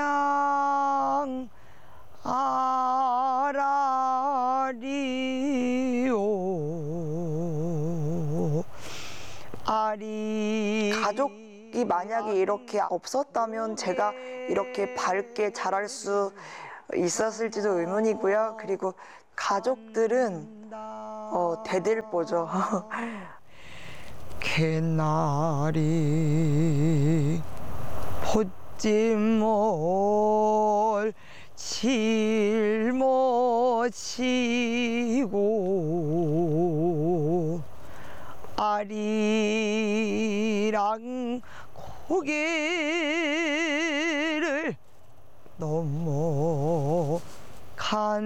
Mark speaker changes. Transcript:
Speaker 1: 아리랑 아라리오 아리.
Speaker 2: 가족이 만약에 이렇게 없었다면 제가 이렇게 밝게 자랄 수 있었을지도 의문이고요. 그리고 가족들은 대들보죠.
Speaker 1: 개나리 봇짐을 짊어지고 아리랑 고개를 넘어간